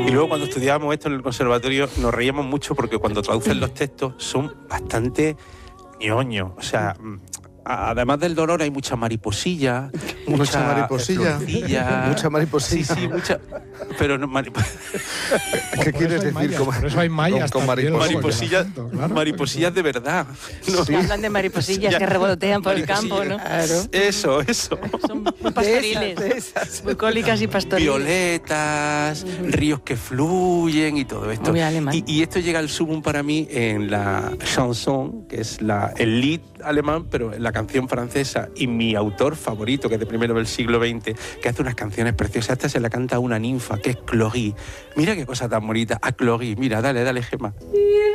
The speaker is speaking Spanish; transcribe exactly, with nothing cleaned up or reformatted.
Y luego cuando estudiábamos esto en el conservatorio nos reíamos mucho porque cuando traducen los textos son bastante ñoños. O sea, además del dolor hay mucha mariposilla, mucha, mucha mariposilla, florcilla, mucha mariposilla. Sí, sí, mucha. Pero no marip... ¿Qué quieres decir? Mayas, Con, por eso hay mayas con, con también, mariposilla. mariposillas, claro, mariposillas de verdad. No. Sí. Hablan de mariposillas Ya. que revolotean por el Mariposilla. campo, ¿no? Claro. Eso, eso. Son muy pastoriles, De esas, de esas. bucólicas y pastoriles. Violetas, ríos que fluyen y todo esto. Muy alemán. Y, y esto llega al sumum para mí en la chanson, que es la, el lied alemán, pero en la canción francesa, y mi autor favorito, que es de primero del siglo veinte, que hace unas canciones preciosas. Esta se la canta a una ninfa, que es Cloris. Mira qué cosa tan bonita, a Cloris. Mira, dale, dale, Gemma. Il